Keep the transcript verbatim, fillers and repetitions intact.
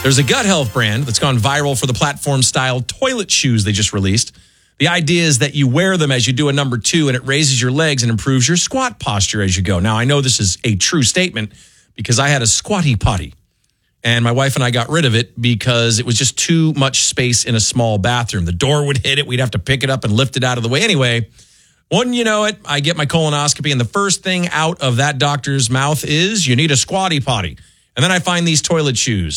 There's a gut health brand that's gone viral for the platform-style toilet shoes they just released. The idea is that you wear them as you do a number two, and it raises your legs and improves your squat posture as you go. Now, I know this is a true statement because I had a squatty potty, and my wife and I got rid of it because it was just too much space in a small bathroom. The door would hit it. We'd have to pick it up and lift it out of the way. Anyway, wouldn't you know it, I get my colonoscopy, and the first thing out of that doctor's mouth is, you need a squatty potty. And then I find these toilet shoes.